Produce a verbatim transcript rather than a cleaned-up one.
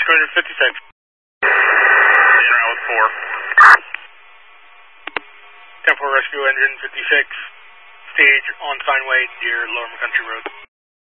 two fifty-six. In route with four. ten four Rescue Engine fifty-six. Stage on Steinway near Lower McCountry Road.